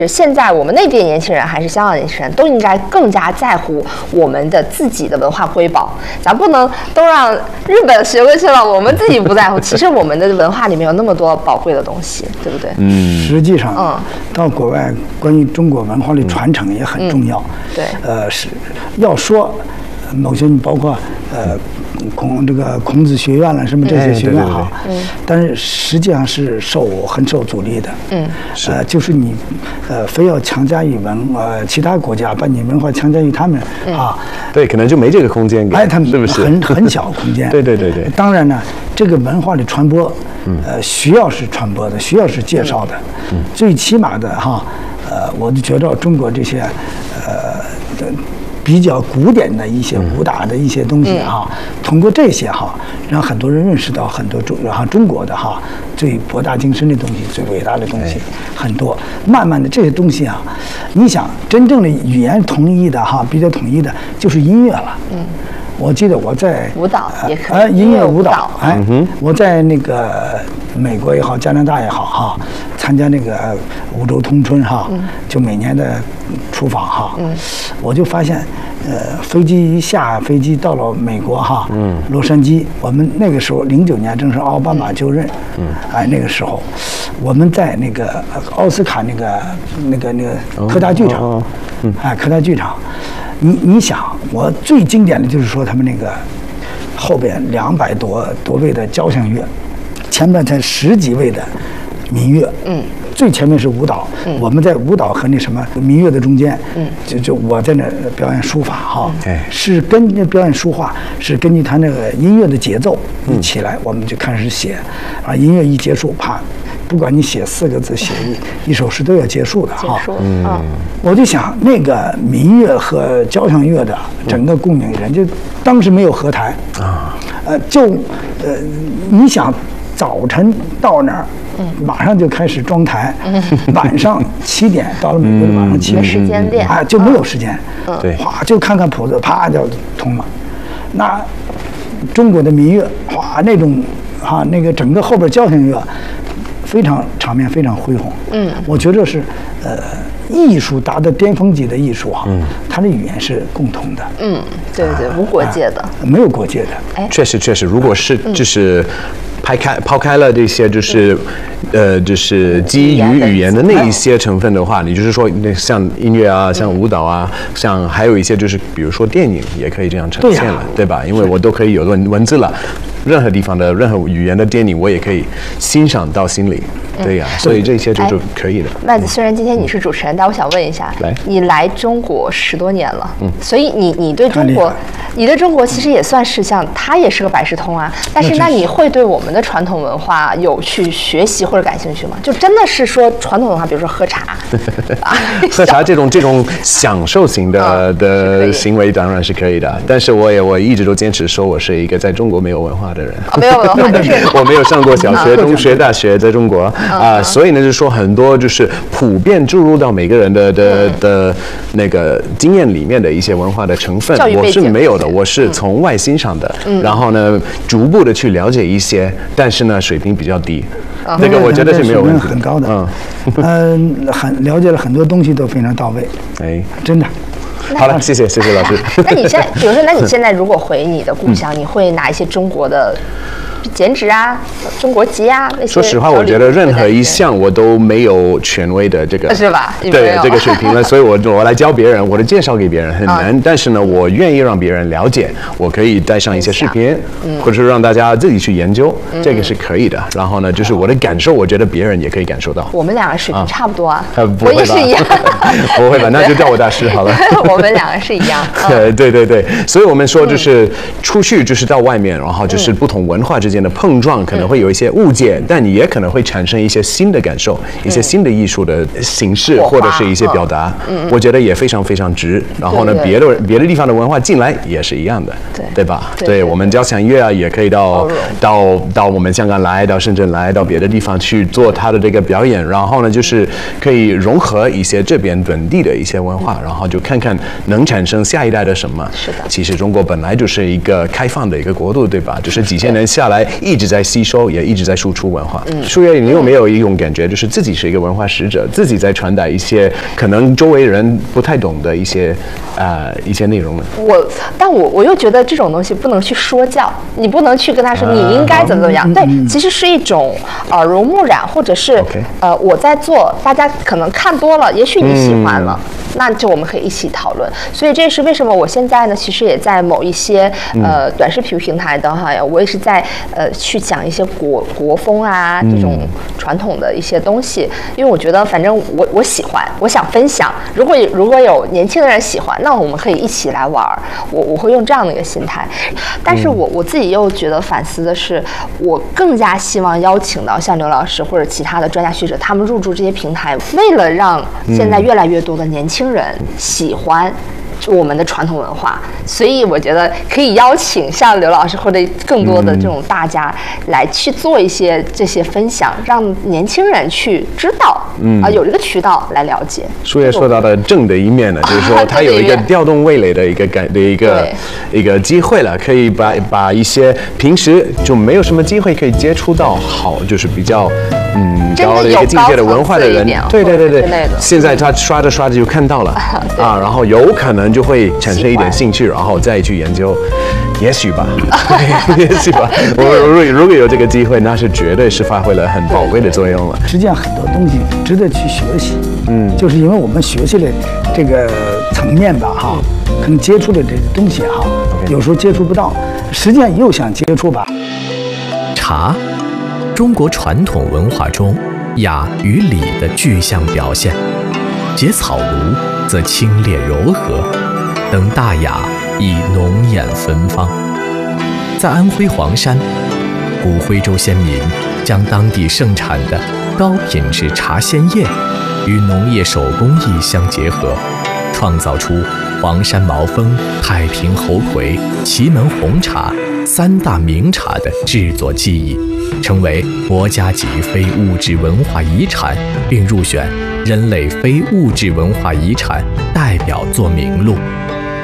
现在我们内地的年轻人还是香港年轻人，都应该更加在乎我们的自己的文化瑰宝。咱不能都让日本学过去了，我们自己不在乎。其实我们的文化里面有那么多宝贵的东西，对不对？ 实际上，到国外关于中国文化的传承也很重要。 对， 是要说某些，包括孔子学院了什么这些学院哈，但是实际上是很受阻力的。就是你非要强加于其他国家把你文化强加于他们啊， 对，可能就没这个空间给， 他们是不是很小空间？ 对。 当然呢，这个文化的传播，需要是传播的，需要是介绍的，最起码的哈，我就觉得中国这些比较古典的一些武打的一些东西哈，通过这些哈，让很多人认识到很多中国的哈最博大精深的东西、最伟大的东西很多。慢慢的这些东西啊，你想真正的语言统一的哈，比较统一的就是音乐了。我记得我在舞蹈也可以， 音乐舞蹈，我在那个美国也好，加拿大也好哈，参加那个五洲通春哈，就每年的出访哈，我就发现，飞机一下飞机到了美国哈，洛杉矶，我们那个时候09年正是奥巴马就任，那个时候，我们在那个奥斯卡那个科大剧场，科大剧场。你想，我最经典的就是说他们那个后边200多位的交响乐，前面才10几位的民乐，最前面是舞蹈，我们在舞蹈和那什么民乐的中间，就我在那表演书法哈，是跟着表演书画，是根据他那个音乐的节奏一起来，我们就开始写，音乐一结束，啪。不管你写4个字，写一首诗都要结束的哈。我就想那个民乐和交响乐的整个供应人，就当时没有合台啊，你想早晨到那儿，马上就开始装台，晚上7点到了美国的晚上7点， 时间练就没有时间， 对， 哗就看看谱子，啪就通了。那中国的民乐，哗那种那个整个后边交响乐。非常场面非常恢宏，我觉得是艺术达到巅峰级的艺术哈，它的语言是共通的， 对，无国界的， 没有国界的。 确实，如果是就是抛开了这些就是基于语言的那一些成分的话，你就是说像音乐啊，像舞蹈啊，像还有一些就是比如说电影也可以这样呈现了，对吧？因为我都可以有文字了。任何地方的任何语言的电影，我也可以欣赏到心里，对呀，所以这些就是可以的。 麦子，虽然今天你是主持人，但我想问一下，你来中国10多年了，所以你对中国其实也算是像它也是个百事通啊。但是那你会对我们的传统文化有去学习或者感兴趣吗？就真的是说传统文化，比如说喝茶， 喝茶这种享受型的行为当然是可以的，但是我一直都坚持说我是一个在中国没有文化的人， 没有文化就是我没有上过小学、中学、大学，在中国所以呢，就是说很多就是普遍注入到每个人的那个经验里面的一些文化的成分，我是没有的，我是从外欣赏的，然后呢，逐步的去了解一些，但是呢，水平比较低，这个我觉得是没有问题的， 很高的，很了解了很多东西都非常到位，真的。 好了，谢谢老师。 那你现在，比如说，你现在如果回你的故乡，你会拿一些中国的剪纸啊、中国结啊那些？ 说实话，我觉得任何一项我都没有权威的这个， 是吧？ 对这个水平了，所以我来教别人，我的介绍给别人很难，但是呢，我愿意让别人了解，我可以带上一些视频，或者是让大家自己去研究，这个是可以的。然后呢，就是我的感受，我觉得别人也可以感受到。 我们两个水平差不多啊， 我也是一样， 不会吧？那就叫我大师好了。 我们两个是一样。 对，所以我们说就是出去就是到外面，然后就是不同文化之间的碰撞，可能会有一些误解，但你也可能会产生一些新的感受，一些新的艺术的形式或者是一些表达，我觉得也非常非常值。然后呢，别的地方的文化进来也是一样的，对吧？对，我们交响乐啊，也可以到我们香港来，到深圳来，到别的地方去做他的这个表演，然后呢，就是可以融合一些这边本地的一些文化，然后就看看能产生下一代的什么。 是的， 其实中国本来就是一个开放的一个国度，对吧？就是几千年下来来一直在吸收，也一直在输出文化。舒月，你有没有一种感觉，就是自己是一个文化使者，自己在传达一些可能周围人不太懂的一些内容呢？ 但我又觉得这种东西不能去说教，你不能去跟他说你应该怎么样。对，其实是一种耳濡目染，或者是我在做，大家可能看多了，也许你喜欢了。那就我们可以一起讨论，所以这是为什么我现在呢，其实也在某一些短视频平台的哈，我也是在去讲一些国风啊这种传统的一些东西，因为我觉得反正我喜欢，我想分享。如果有年轻的人喜欢，那我们可以一起来玩。我会用这样的一个心态，但是我自己又觉得反思的是，我更加希望邀请到像刘老师或者其他的专家学者，他们入驻这些平台，为了让现在越来越多的年轻人喜欢我们的传统文化，所以我觉得可以邀请像刘老师或者更多的这种大家来去做一些这些分享，让年轻人去知道，有这个渠道来了解。 舒月说到的正的一面呢，就是说它有一个调动味蕾的一个机会了，可以把一些平时就没有什么机会可以接触到就是比较高的一个境界的文化的人，对，现在他刷着刷着就看到了然后有可能就会产生一点兴趣，然后再去研究，也许吧，也许吧。如果有这个机会，那是绝对是发挥了很宝贵的作用了。 实际上很多东西值得去学习，就是因为我们学习的这个层面吧，可能接触的这个东西有时候接触不到，实际上又想接触吧。 茶，中国传统文化中雅与礼的具象表现。结草庐则清冽柔和，登大雅亦浓艳芬芳。在安徽黄山，古徽州先民将当地盛产的高品质茶鲜叶与农业手工艺相结合，创造出黄山毛峰、太平猴魁、祁门红茶三大名茶的制作技艺，成为国家级非物质文化遗产，并入选人类非物质文化遗产代表作名录。